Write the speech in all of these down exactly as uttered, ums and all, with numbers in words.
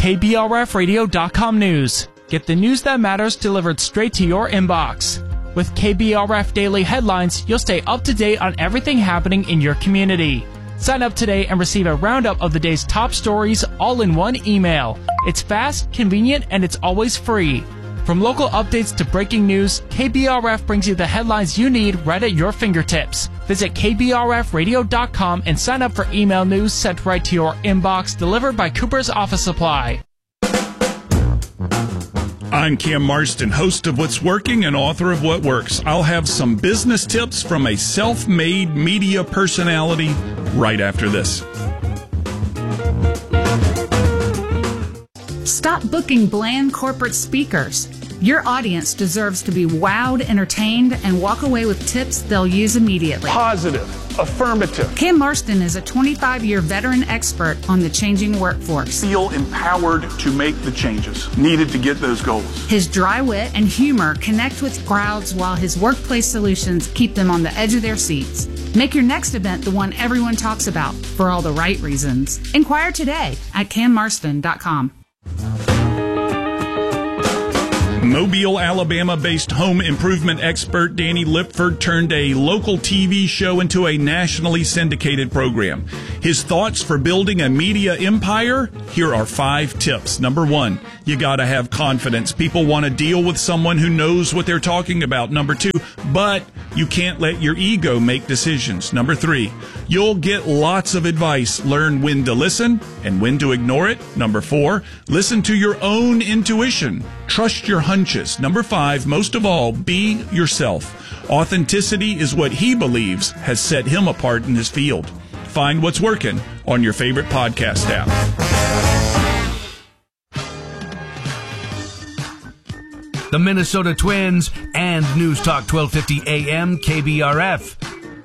K B R F radio dot com news. Get the news that matters delivered straight to your inbox. With K B R F Daily Headlines, you'll stay up to date on everything happening in your community. Sign up today and receive a roundup of the day's top stories all in one email. It's fast, convenient, and it's always free. From local updates to breaking news, K B R F brings you the headlines you need right at your fingertips. Visit K B R F radio dot com and sign up for email news sent right to your inbox, delivered by Cooper's Office Supply. I'm Cam Marston, host of What's Working and author of What Works. I'll have some business tips from a self-made media personality right after this. Stop booking bland corporate speakers. Your audience deserves to be wowed, entertained, and walk away with tips they'll use immediately. Positive, affirmative. Cam Marston is a twenty-five-year veteran expert on the changing workforce. Feel empowered to make the changes needed to get those goals. His dry wit and humor connect with crowds, while his workplace solutions keep them on the edge of their seats. Make your next event the one everyone talks about for all the right reasons. Inquire today at cam marston dot com. Mobile, Alabama-based home improvement expert Danny Lipford turned a local T V show into a nationally syndicated program. His thoughts for building a media empire? Here are five tips. Number one, you got to have confidence. People want to deal with someone who knows what they're talking about. Number two, but you can't let your ego make decisions. Number three, you'll get lots of advice. Learn when to listen and when to ignore it. Number four, listen to your own intuition. Trust your hunches. Number five, most of all, be yourself. Authenticity is what he believes has set him apart in his field. Find What's Working on your favorite podcast app. The Minnesota Twins and News Talk twelve fifty A M K B R F.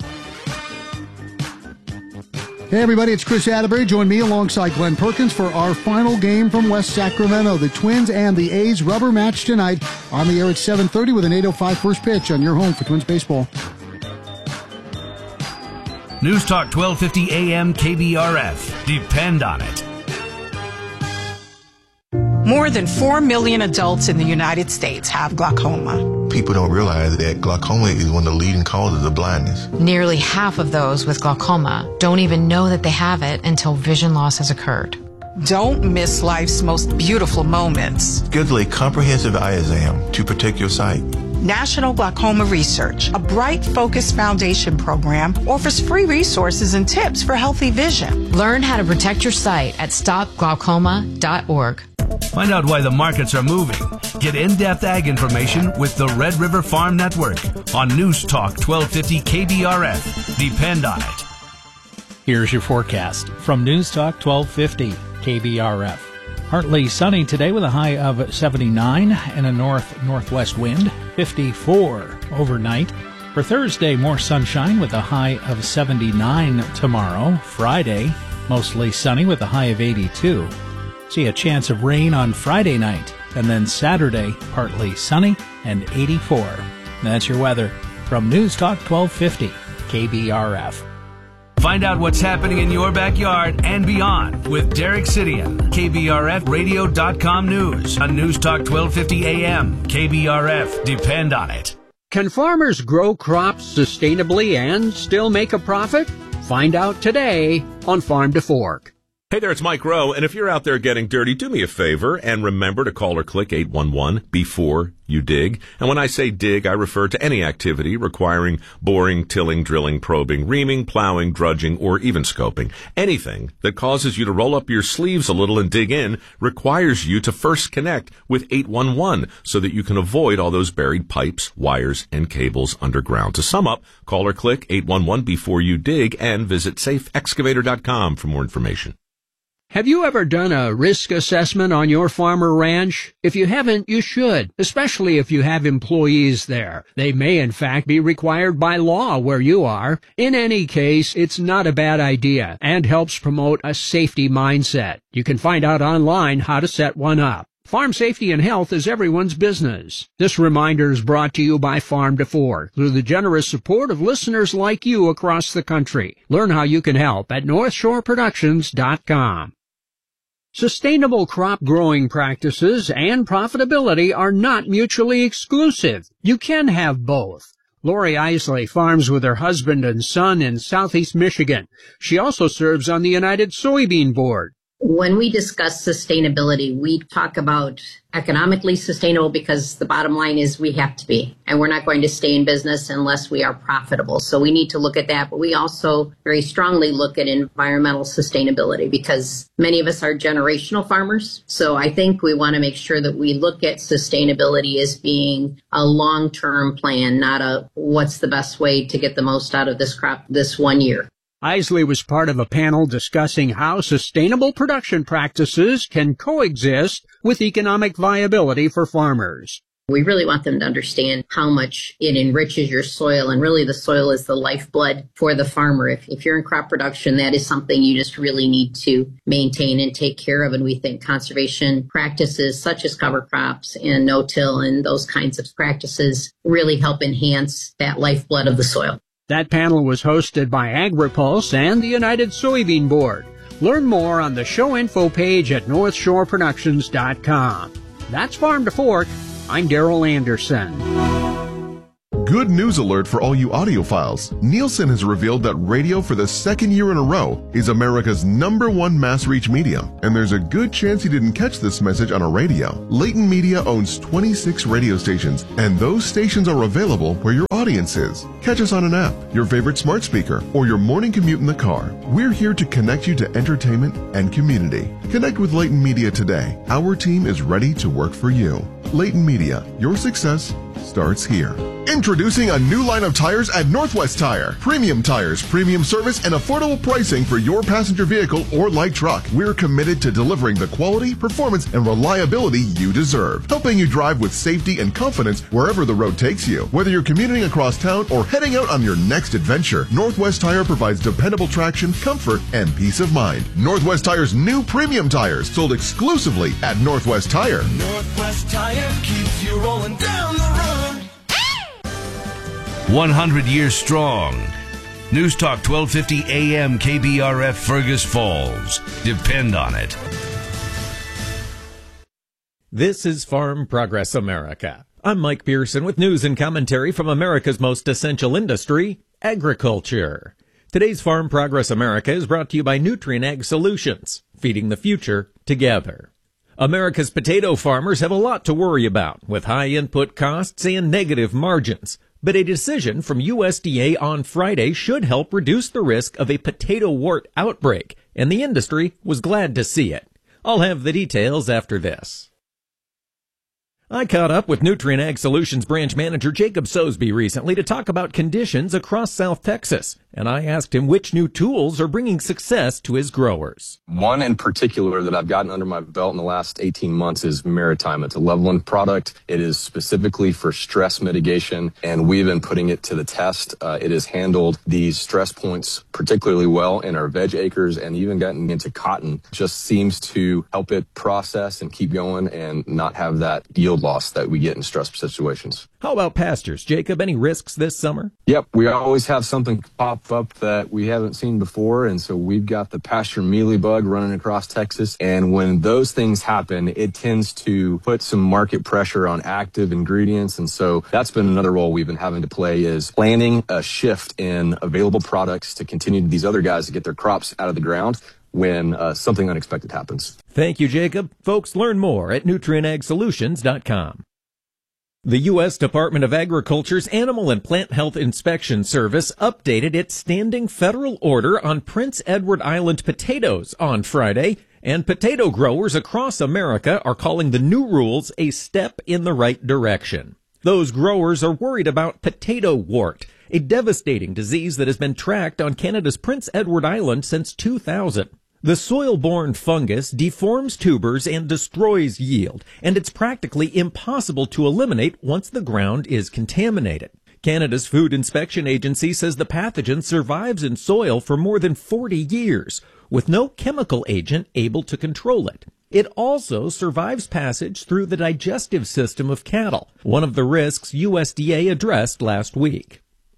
Hey everybody, it's Chris Atterbury. Join me alongside Glenn Perkins for our final game from West Sacramento. The Twins and the A's rubber match tonight on the air at seven thirty with an eight oh five first pitch on your home for Twins baseball. News Talk twelve fifty A M K B R F. Depend on it. More than four million adults in the United States have glaucoma. People don't realize that glaucoma is one of the leading causes of blindness. Nearly half of those with glaucoma don't even know that they have it until vision loss has occurred. Don't miss life's most beautiful moments. Schedule a comprehensive eye exam to protect your sight. National Glaucoma Research, a Bright Focus Foundation program, offers free resources and tips for healthy vision. Learn how to protect your sight at stop glaucoma dot org. Find out why the markets are moving. Get in-depth ag information with the Red River Farm Network on News Talk twelve fifty K B R F. Depend on it. Here's your forecast from News Talk twelve fifty K B R F. Partly sunny today with a high of seventy-nine and a north-northwest wind, fifty-four overnight. For Thursday, more sunshine with a high of seventy-nine tomorrow. Friday, mostly sunny with a high of eighty-two. See a chance of rain on Friday night, and then Saturday, partly sunny and eighty-four. That's your weather from News Talk twelve fifty K B R F. Find out what's happening in your backyard and beyond with Derek Sidian, K B R F radio dot com news on News Talk twelve fifty A M K B R F. Depend on it. Can farmers grow crops sustainably and still make a profit? Find out today on Farm to Fork. Hey there, it's Mike Rowe, and if you're out there getting dirty, do me a favor and remember to call or click eight one one before you dig. And when I say dig, I refer to any activity requiring boring, tilling, drilling, probing, reaming, plowing, drudging, or even scoping. Anything that causes you to roll up your sleeves a little and dig in requires you to first connect with eight one one so that you can avoid all those buried pipes, wires, and cables underground. To sum up, call or click eight one one before you dig and visit safe excavator dot com for more information. Have you ever done a risk assessment on your farm or ranch? If you haven't, you should, especially if you have employees there. They may, in fact, be required by law where you are. In any case, it's not a bad idea and helps promote a safety mindset. You can find out online how to set one up. Farm safety and health is everyone's business. This reminder is brought to you by Farm to Fork through the generous support of listeners like you across the country. Learn how you can help at north shore productions dot com. Sustainable crop growing practices and profitability are not mutually exclusive. You can have both. Lori Isley farms with her husband and son in southeast Michigan. She also serves on the United Soybean Board. When we discuss sustainability, we talk about economically sustainable because the bottom line is we have to be, and we're not going to stay in business unless we are profitable. So we need to look at that, but we also very strongly look at environmental sustainability because many of us are generational farmers. So I think we want to make sure that we look at sustainability as being a long-term plan, not a what's the best way to get the most out of this crop this one year. Isley was part of a panel discussing how sustainable production practices can coexist with economic viability for farmers. We really want them to understand how much it enriches your soil, and really the soil is the lifeblood for the farmer. If, if you're in crop production, that is something you just really need to maintain and take care of, and we think conservation practices such as cover crops and no-till and those kinds of practices really help enhance that lifeblood of the soil. That panel was hosted by AgriPulse and the United Soybean Board. Learn more on the show info page at north shore productions dot com. That's Farm to Fork. I'm Darrell Anderson. Good news alert for all you audiophiles. Nielsen has revealed that radio for the second year in a row is America's number one mass reach medium, and there's a good chance you didn't catch this message on a radio. Leighton Media owns twenty-six radio stations, and those stations are available where your audience is. Catch us on an app, your favorite smart speaker, or your morning commute in the car. We're here to connect you to entertainment and community. Connect with Leighton Media today. Our team is ready to work for you. Leighton Media, your success starts here. Introducing a new line of tires at Northwest Tire. Premium tires, premium service, and affordable pricing for your passenger vehicle or light truck. We're committed to delivering the quality, performance, and reliability you deserve, helping you drive with safety and confidence wherever the road takes you. Whether you're commuting across town or heading out on your next adventure, Northwest Tire provides dependable traction, comfort, and peace of mind. Northwest Tire's new premium tires, sold exclusively at Northwest Tire. Northwest Tire keeps you rolling down the road. one hundred years strong. News Talk twelve fifty A M K B R F Fergus Falls. Depend on it. This is Farm Progress America. I'm Mike Pearson with news and commentary from America's most essential industry, agriculture. Today's Farm Progress America is brought to you by Nutrien Ag Solutions, feeding the future together. America's potato farmers have a lot to worry about, with high input costs and negative margins. But a decision from U S D A on Friday should help reduce the risk of a potato wart outbreak, and the industry was glad to see it. I'll have the details after this. I caught up with Nutrien Ag Solutions branch manager Jacob Sosby recently to talk about conditions across South Texas, and I asked him which new tools are bringing success to his growers. One in particular that I've gotten under my belt in the last eighteen months is Maritime. It's a level one product. It is specifically for stress mitigation, and we've been putting it to the test. Uh, it has handled these stress points particularly well in our veg acres and even gotten into cotton. Just seems to help it process and keep going and not have that yield loss that we get in stress situations. How about pastures, Jacob? Any risks this summer? Yep, we always have something pop up that we haven't seen before, and so we've got the pasture mealybug running across Texas, and when those things happen, it tends to put some market pressure on active ingredients, and so that's been another role we've been having to play, is planning a shift in available products to continue these other guys to get their crops out of the ground when uh, something unexpected happens. Thank you, Jacob. Folks, learn more at Nutrien Ag Solutions dot com. The U S Department of Agriculture's Animal and Plant Health Inspection Service updated its standing federal order on Prince Edward Island potatoes on Friday, and potato growers across America are calling the new rules a step in the right direction. Those growers are worried about potato wart, a devastating disease that has been tracked on Canada's Prince Edward Island since two thousand. The soil-borne fungus deforms tubers and destroys yield, and it's practically impossible to eliminate once the ground is contaminated. Canada's Food Inspection Agency says the pathogen survives in soil for more than forty years, with no chemical agent able to control it. It also survives passage through the digestive system of cattle, one of the risks U S D A addressed last week.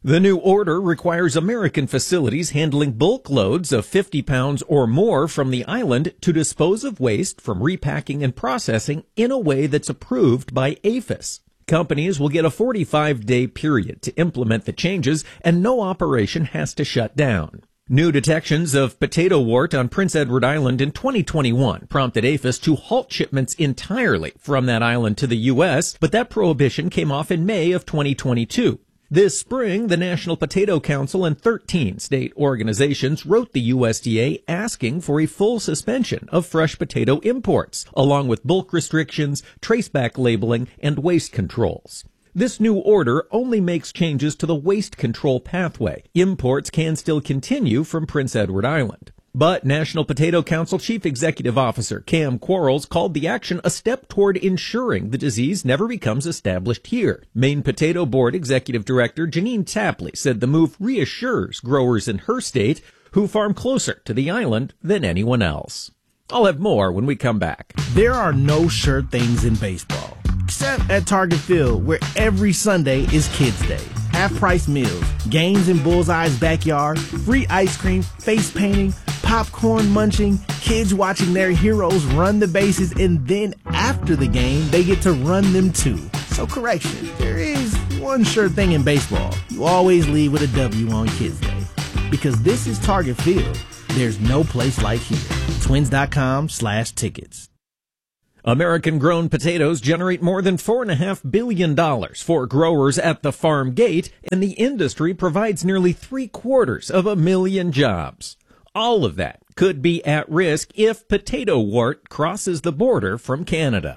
The new order requires American facilities handling bulk loads of fifty pounds or more from the island to dispose of waste from repacking and processing in a way that's approved by A P H I S. Companies will get a forty-five day period to implement the changes, and no operation has to shut down. New detections of potato wart on Prince Edward Island in twenty twenty-one prompted A P H I S to halt shipments entirely from that island to the U S, but that prohibition came off in May of twenty twenty-two. This spring, the National Potato Council and thirteen state organizations wrote the U S D A asking for a full suspension of fresh potato imports, along with bulk restrictions, traceback labeling, and waste controls. This new order only makes changes to the waste control pathway. Imports can still continue from Prince Edward Island. But National Potato Council Chief Executive Officer Cam Quarles called the action a step toward ensuring the disease never becomes established here. Maine Potato Board Executive Director Janine Tapley said the move reassures growers in her state who farm closer to the island than anyone else. I'll have more when we come back. There are no sure things in baseball, except at Target Field, where every Sunday is Kids Day. Half-price meals, games in Bullseye's backyard, free ice cream, face painting, popcorn munching, kids watching their heroes run the bases, and then after the game, they get to run them too. So correction, there is one sure thing in baseball. You always leave with a W on Kids Day. Because this is Target Field, there's no place like here. Twins.com slash tickets. American-grown potatoes generate more than four point five billion dollars for growers at the farm gate, and the industry provides nearly three-quarters of a million jobs. All of that could be at risk if potato wart crosses the border from Canada.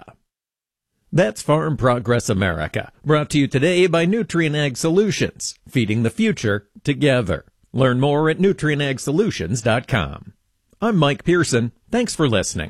That's Farm Progress America, brought to you today by Nutrien Ag Solutions, feeding the future together. Learn more at nutrien ag solutions dot com. I'm Mike Pearson. Thanks for listening.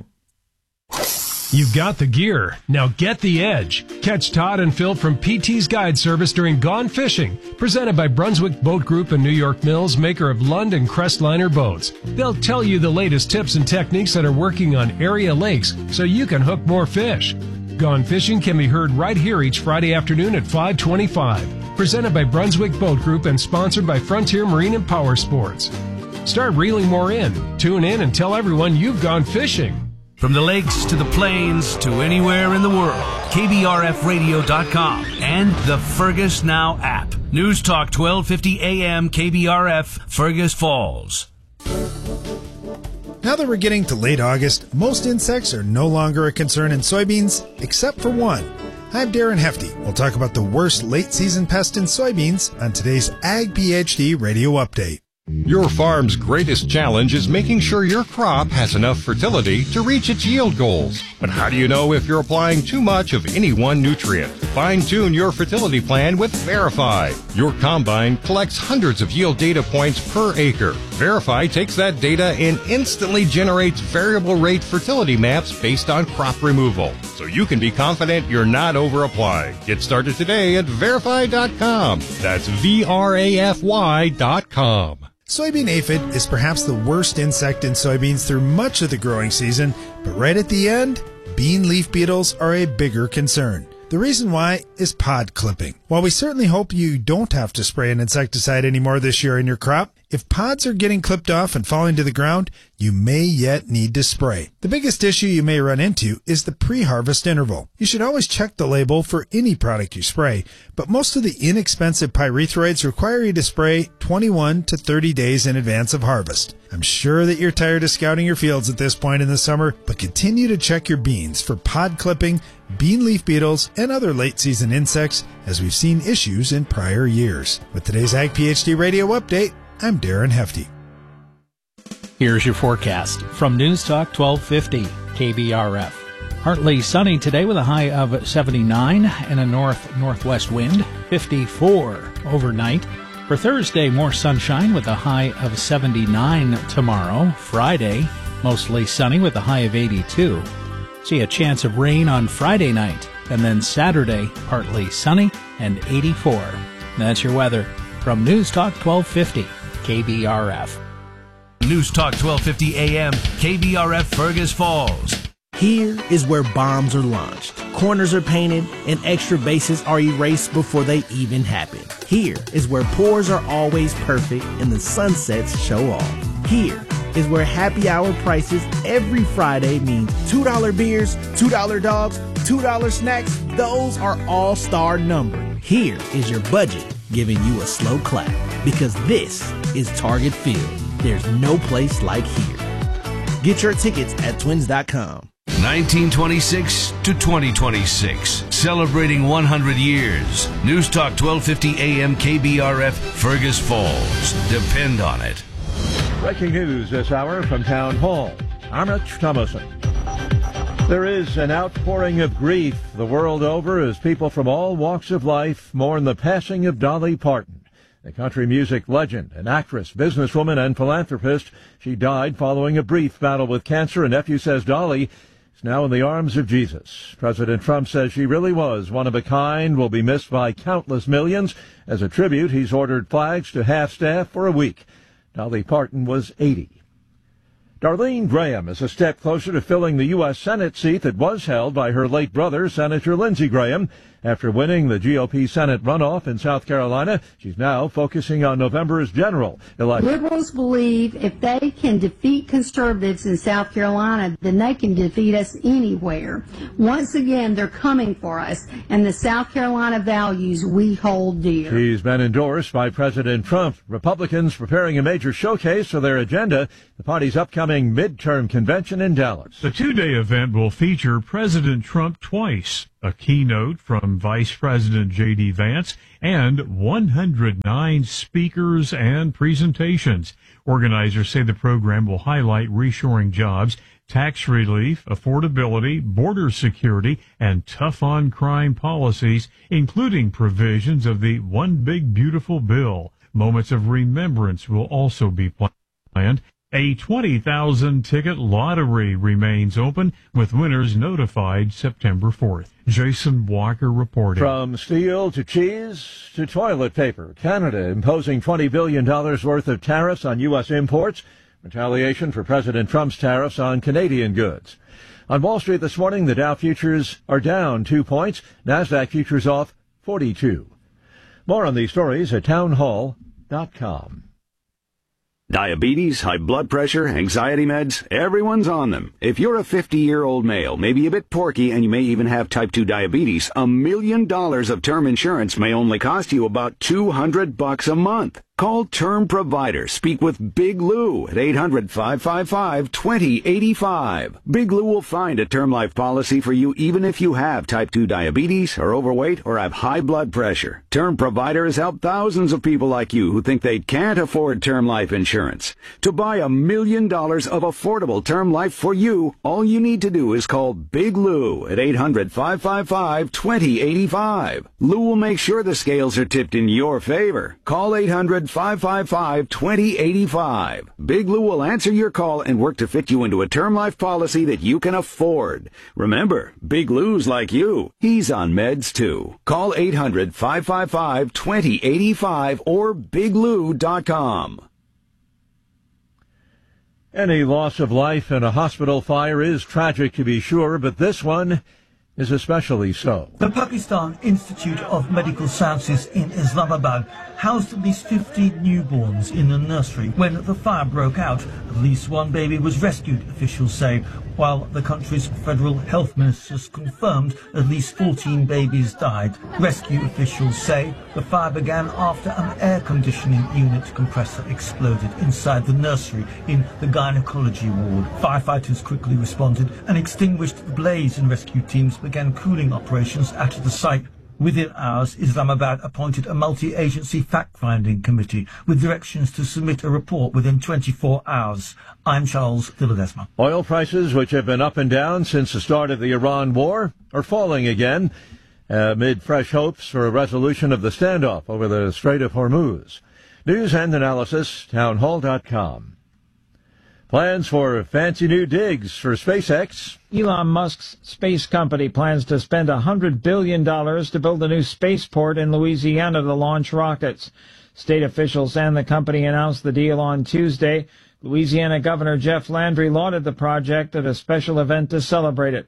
You've got the gear. Now get the edge. Catch Todd and Phil from P T's Guide Service during Gone Fishing, presented by Brunswick Boat Group and New York Mills, maker of Lund and Crestliner boats. They'll tell you the latest tips and techniques that are working on area lakes so you can hook more fish. Gone Fishing can be heard right here each Friday afternoon at five twenty-five. Presented by Brunswick Boat Group and sponsored by Frontier Marine and Power Sports. Start reeling more in. Tune in and tell everyone you've gone fishing. From the lakes to the plains to anywhere in the world, K B R F radio dot com and the Fergus Now app. News Talk twelve fifty A M K B R F, Fergus Falls. Now that we're getting to late August, most insects are no longer a concern in soybeans, except for one. I'm Darren Hefty. We'll talk about the worst late-season pest in soybeans on today's Ag PhD Radio Update. Your farm's greatest challenge is making sure your crop has enough fertility to reach its yield goals. But how do you know if you're applying too much of any one nutrient? Fine-tune your fertility plan with Verify. Your combine collects hundreds of yield data points per acre. Verify takes that data and instantly generates variable rate fertility maps based on crop removal, so you can be confident you're not over-applying. Get started today at verify dot com. That's V R A F Y dot com. Soybean aphid is perhaps the worst insect in soybeans through much of the growing season, but right at the end, bean leaf beetles are a bigger concern. The reason why is pod clipping. While we certainly hope you don't have to spray an insecticide anymore this year in your crop, if pods are getting clipped off and falling to the ground, you may yet need to spray. The biggest issue you may run into is the pre-harvest interval. You should always check the label for any product you spray, but most of the inexpensive pyrethroids require you to spray twenty-one to thirty days in advance of harvest. I'm sure that you're tired of scouting your fields at this point in the summer, but continue to check your beans for pod clipping, bean leaf beetles, and other late-season insects, as we've seen issues in prior years. With today's Ag PhD Radio Update, I'm Darren Hefty. Here's your forecast from News Talk twelve fifty K B R F. Partly sunny today with a high of seventy-nine and a north-northwest wind, fifty-four overnight. For Thursday, more sunshine with a high of seventy-nine tomorrow. Friday, mostly sunny with a high of eighty-two. See a chance of rain on Friday night, and then Saturday, partly sunny and eighty-four. That's your weather from News Talk twelve fifty K B R F. News Talk twelve fifty A M K B R F, Fergus Falls. Here is where bombs are launched, corners are painted, and extra bases are erased before they even happen. Here is where pours are always perfect and the sunsets show off. Here is where happy hour prices every Friday means two dollar beers, two dollar dogs, two dollar snacks. Those are all-star numbered. Here is your budget giving you a slow clap, because this is Target Field. There's no place like here. Get your tickets at twins dot com. nineteen twenty-six to twenty twenty-six, celebrating one hundred years. News Talk twelve fifty A M K B R F, Fergus Falls. Depend on it. Breaking news this hour from Town Hall. I'm Rich Thomason. There is an outpouring of grief the world over as people from all walks of life mourn the passing of Dolly Parton, the country music legend, an actress, businesswoman, and philanthropist. She died following a brief battle with cancer. A nephew says Dolly is now in the arms of Jesus. President Trump says she really was one of a kind, will be missed by countless millions. As a tribute, he's ordered flags to half-staff for a week. Dolly Parton was eighty. Darlene Graham is a step closer to filling the U S Senate seat that was held by her late brother, Senator Lindsey Graham. After winning the G O P Senate runoff in South Carolina, she's now focusing on November's general election. Liberals believe if they can defeat conservatives in South Carolina, then they can defeat us anywhere. Once again, they're coming for us, and the South Carolina values we hold dear. She's been endorsed by President Trump. Republicans preparing a major showcase for their agenda, the party's upcoming midterm convention in Dallas. The two-day event will feature President Trump twice, a keynote from Vice President J D Vance, and one hundred nine speakers and presentations. Organizers say the program will highlight reshoring jobs, tax relief, affordability, border security, and tough-on-crime policies, including provisions of the One Big Beautiful Bill. Moments of remembrance will also be planned. A twenty thousand ticket lottery remains open, with winners notified September fourth. Jason Walker reporting. From steel to cheese to toilet paper, Canada imposing twenty billion dollars worth of tariffs on U S imports, retaliation for President Trump's tariffs on Canadian goods. On Wall Street this morning, the Dow futures are down two points, NASDAQ futures off forty-two. More on these stories at townhall dot com. Diabetes, high blood pressure, anxiety meds, everyone's on them. If you're a fifty-year-old male, maybe a bit porky, and you may even have type two diabetes, a million dollars of term insurance may only cost you about two hundred bucks a month. Call Term Provider. Speak with Big Lou at eight hundred, five five five, two zero eight five. Big Lou will find a term life policy for you even if you have type two diabetes, are overweight, or have high blood pressure. Term Provider has helped thousands of people like you who think they can't afford term life insurance. To buy a million dollars of affordable term life for you, all you need to do is call Big Lou at eight hundred, five five five, two zero eight five. Lou will make sure the scales are tipped in your favor. Call eight hundred, five five five, two zero eight five. Big Lou will answer your call and work to fit you into a term life policy that you can afford. Remember, Big Lou's like you. He's on meds too. Call eight hundred, five five five, two zero eight five or big lou dot com. Any loss of life in a hospital fire is tragic to be sure, but this one is especially so. The Pakistan Institute of Medical Sciences in Islamabad housed at least fifty newborns in a nursery when the fire broke out. At least one baby was rescued, officials say, while the country's federal health ministers confirmed at least fourteen babies died. Rescue officials say the fire began after an air conditioning unit compressor exploded inside the nursery in the gynecology ward. Firefighters quickly responded and extinguished the blaze, and rescue teams began cooling operations at the site. Within hours, Islamabad appointed a multi-agency fact-finding committee with directions to submit a report within twenty-four hours. I'm Charles Dilladesma. Oil prices, which have been up and down since the start of the Iran war, are falling again amid fresh hopes for a resolution of the standoff over the Strait of Hormuz. News and analysis, townhall dot com. Plans for fancy new digs for SpaceX. Elon Musk's space company plans to spend one hundred billion dollars to build a new spaceport in Louisiana to launch rockets. State officials and the company announced the deal on Tuesday. Louisiana Governor Jeff Landry lauded the project at a special event to celebrate it.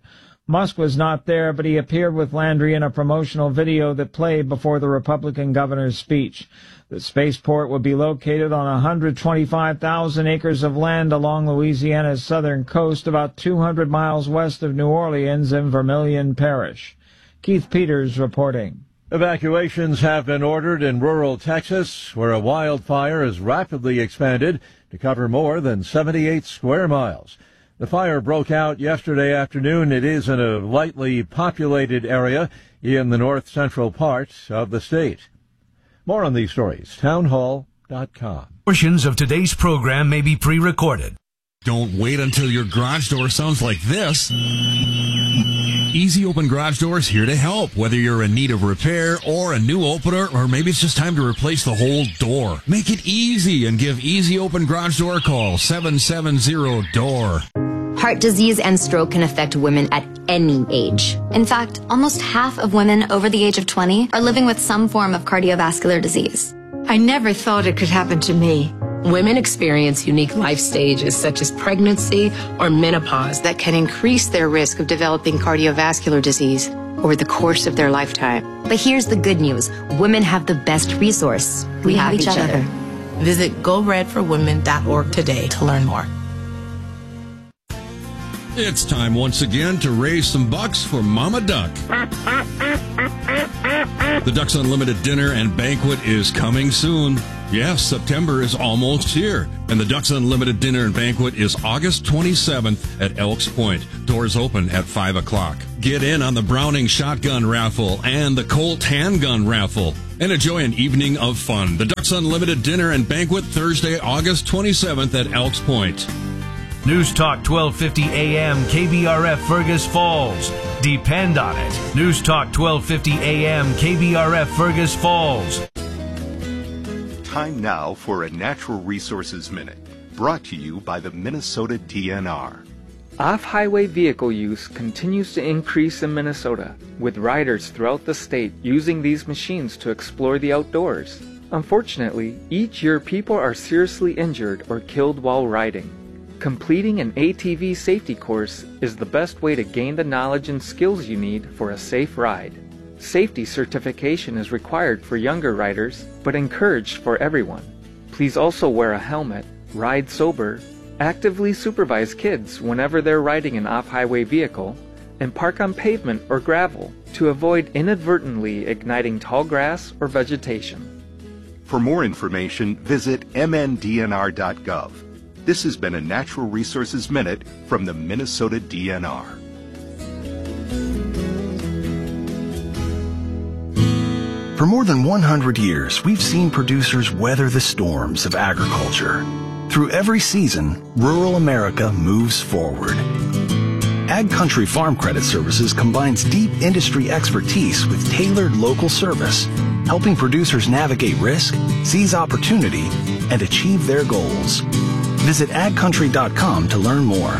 Musk was not there, but he appeared with Landry in a promotional video that played before the Republican governor's speech. The spaceport would be located on one hundred twenty-five thousand acres of land along Louisiana's southern coast, about two hundred miles west of New Orleans in Vermilion Parish. Keith Peters reporting. Evacuations have been ordered in rural Texas, where a wildfire has rapidly expanded to cover more than seventy-eight square miles. The fire broke out yesterday afternoon. It is in a lightly populated area in the north-central part of the state. More on these stories, townhall dot com. Portions of today's program may be pre-recorded. Don't wait until your garage door sounds like this. Easy Open Garage Doors here to help, whether you're in need of repair or a new opener, or maybe it's just time to replace the whole door. Make it easy and give Easy Open Garage Door a call, seven seven zero D O O R. Heart disease and stroke can affect women at any age. In fact, almost half of women over the age of twenty are living with some form of cardiovascular disease. I never thought it could happen to me. Women experience unique life stages such as pregnancy or menopause that can increase their risk of developing cardiovascular disease over the course of their lifetime. But here's the good news. Women have the best resource. We, we have, have each, each other. other. Visit go red for women dot org today to learn more. It's time once again to raise some bucks for Mama Duck. The Ducks Unlimited Dinner and Banquet is coming soon. Yes, September is almost here, and the Ducks Unlimited Dinner and Banquet is August twenty-seventh at Elks Point. Doors open at five o'clock. Get in on the Browning Shotgun Raffle and the Colt Handgun Raffle, and enjoy an evening of fun. The Ducks Unlimited Dinner and Banquet, Thursday, August twenty-seventh at Elks Point. News Talk twelve fifty A M K B R F Fergus Falls. Depend on it. News Talk twelve fifty A M K B R F Fergus Falls. Time now for a Natural Resources Minute, brought to you by the Minnesota D N R. Off-highway vehicle use continues to increase in Minnesota, with riders throughout the state using these machines to explore the outdoors. Unfortunately, each year people are seriously injured or killed while riding. Completing an A T V safety course is the best way to gain the knowledge and skills you need for a safe ride. Safety certification is required for younger riders, but encouraged for everyone. Please also wear a helmet, ride sober, actively supervise kids whenever they're riding an off-highway vehicle, and park on pavement or gravel to avoid inadvertently igniting tall grass or vegetation. For more information, visit m n d n r dot gov. This has been a Natural Resources Minute from the Minnesota D N R. For more than one hundred years, we've seen producers weather the storms of agriculture. Through every season, rural America moves forward. Ag Country Farm Credit Services combines deep industry expertise with tailored local service, helping producers navigate risk, seize opportunity, and achieve their goals. Visit ag country dot com to learn more.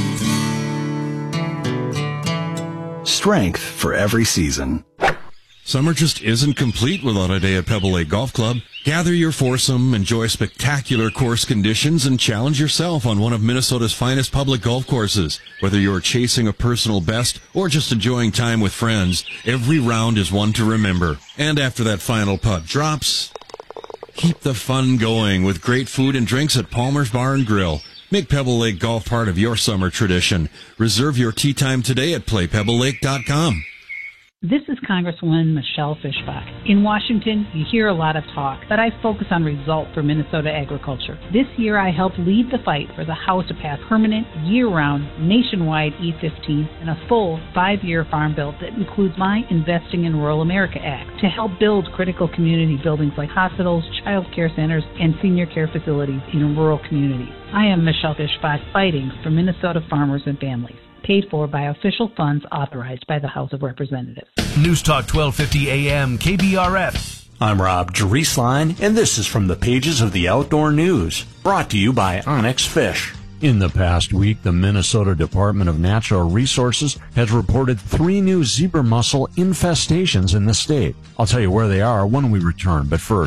Strength for every season. Summer just isn't complete without a day at Pebble Lake Golf Club. Gather your foursome, enjoy spectacular course conditions, and challenge yourself on one of Minnesota's finest public golf courses. Whether you're chasing a personal best or just enjoying time with friends, every round is one to remember. And after that final putt drops, keep the fun going with great food and drinks at Palmer's Bar and Grill. Make Pebble Lake Golf part of your summer tradition. Reserve your tee time today at play pebble lake dot com. This is Congresswoman Michelle Fischbach. In Washington, you hear a lot of talk, but I focus on results for Minnesota agriculture. This year, I helped lead the fight for the House to pass permanent, year-round, nationwide E fifteen and a full five-year farm bill that includes my Investing in Rural America Act to help build critical community buildings like hospitals, child care centers, and senior care facilities in rural communities. I am Michelle Fischbach, fighting for Minnesota farmers and families. Paid for by official funds authorized by the House of Representatives. News Talk twelve fifty A M K B R F. I'm Rob Drieslein, and this is from the pages of the Outdoor News, brought to you by Onyx Fish. In the past week, the Minnesota Department of Natural Resources has reported three new zebra mussel infestations in the state. I'll tell you where they are when we return, but first.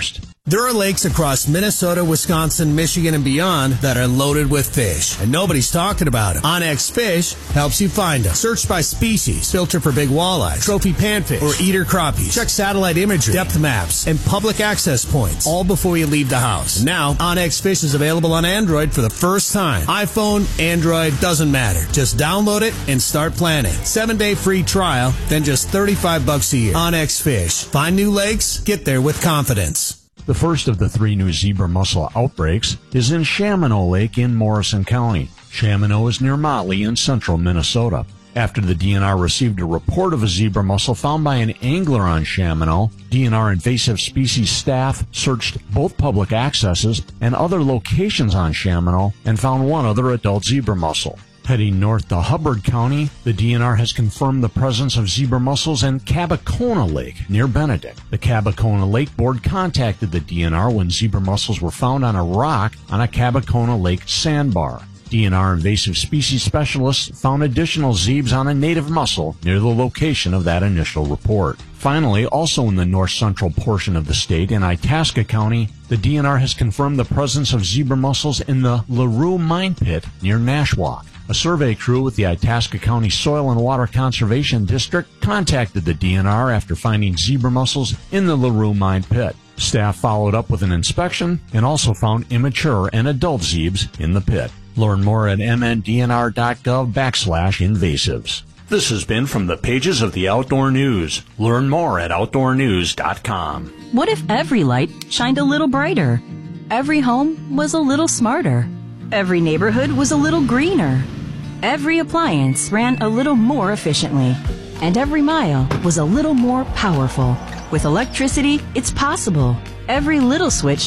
There are lakes across Minnesota, Wisconsin, Michigan, and beyond that are loaded with fish, and nobody's talking about them. OnX Fish helps you find them. Search by species, filter for big walleyes, trophy panfish, or eater crappies. Check satellite imagery, depth maps, and public access points, all before you leave the house. And now, OnX Fish is available on Android for the first time. iPhone, Android, doesn't matter. Just download it and start planning. Seven-day free trial, then just thirty-five bucks a year. OnX Fish. Find new lakes, get there with confidence. The first of the three new zebra mussel outbreaks is in Chaminade Lake in Morrison County. Chaminade is near Motley in central Minnesota. After the D N R received a report of a zebra mussel found by an angler on Chaminade, D N R invasive species staff searched both public accesses and other locations on Chaminade and found one other adult zebra mussel. Heading north to Hubbard County, the D N R has confirmed the presence of zebra mussels in Cabacona Lake near Benedict. The Cabacona Lake Board contacted the D N R when zebra mussels were found on a rock on a Cabacona Lake sandbar. D N R invasive species specialists found additional zebes on a native mussel near the location of that initial report. Finally, also in the north-central portion of the state, in Itasca County, the D N R has confirmed the presence of zebra mussels in the LaRue Mine Pit near Nashwauk. A survey crew with the Itasca County Soil and Water Conservation District contacted the D N R after finding zebra mussels in the LaRue Mine Pit. Staff followed up with an inspection and also found immature and adult zebes in the pit. Learn more at mndnr.gov backslash invasives. This has been from the pages of the Outdoor News. Learn more at outdoor news dot com. What if every light shined a little brighter? Every home was a little smarter. Every neighborhood was a little greener. Every appliance ran a little more efficiently. And every mile was a little more powerful. With electricity, it's possible. Every little switch